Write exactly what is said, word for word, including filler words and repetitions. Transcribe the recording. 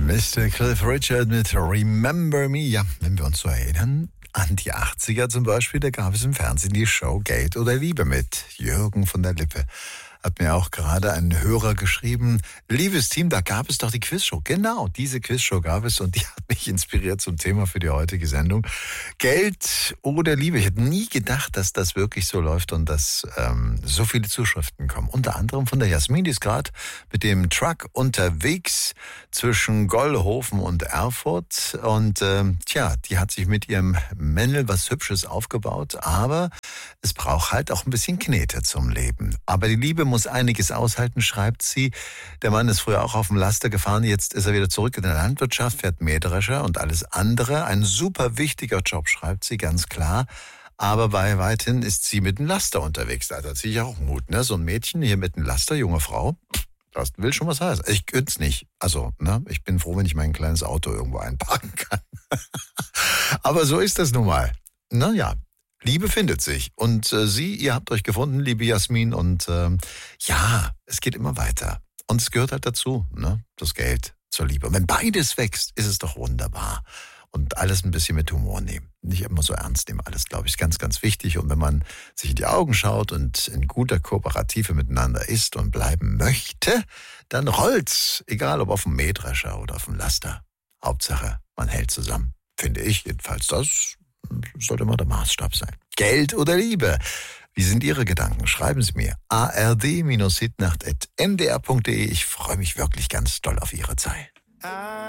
Mister Cliff Richard mit Remember Me. Ja, wenn wir uns so erinnern, an die achtziger zum Beispiel, da gab es im Fernsehen die Show Geld oder Liebe mit Jürgen von der Lippe. Hat mir auch gerade ein Hörer geschrieben, liebes Team, da gab es doch die Quizshow. Genau, diese Quizshow gab es und die hat mich inspiriert zum Thema für die heutige Sendung. Geld oder Liebe. Ich hätte nie gedacht, dass das wirklich so läuft und dass ähm, so viele Zuschriften kommen. Unter anderem von der Jasmin, die ist gerade mit dem Truck unterwegs zwischen Gollhofen und Erfurt. Und ähm, tja, die hat sich mit ihrem Männl was Hübsches aufgebaut, aber es braucht halt auch ein bisschen Knete zum Leben. Aber die Liebe muss einiges aushalten, schreibt sie. Der Mann ist früher auch auf dem Laster gefahren, jetzt ist er wieder zurück in der Landwirtschaft, fährt Mähdrescher und alles andere. Ein super wichtiger Job, schreibt sie, ganz klar. Aber bei weitem ist sie mit dem Laster unterwegs. Da hat sie ja auch Mut, ne? So ein Mädchen hier mit dem Laster, junge Frau, das will schon was heißen. Ich könnte es nicht. Also, ne? Ich bin froh, wenn ich mein kleines Auto irgendwo einparken kann. Aber so ist das nun mal. Naja. Liebe findet sich. Und äh, Sie, ihr habt euch gefunden, liebe Jasmin. Und ähm, ja, es geht immer weiter. Und es gehört halt dazu, ne? Das Geld zur Liebe. Und wenn beides wächst, ist es doch wunderbar. Und alles ein bisschen mit Humor nehmen. Nicht immer so ernst nehmen. Alles, glaube ich, ist ganz, ganz wichtig. Und wenn man sich in die Augen schaut und in guter Kooperative miteinander ist und bleiben möchte, dann rollt's. Egal, ob auf dem Mähdrescher oder auf dem Laster. Hauptsache, man hält zusammen. Finde ich jedenfalls. Das sollte immer der Maßstab sein. Geld oder Liebe? Wie sind Ihre Gedanken? Schreiben Sie mir. a r d Bindestrich hitnacht at m d r punkt d e. Ich freue mich wirklich ganz doll auf Ihre Zeit.